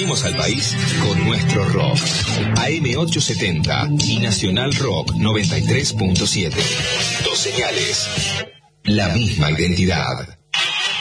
Unimos al país con nuestro rock. AM870 y Nacional Rock 93.7. Dos señales. La misma identidad.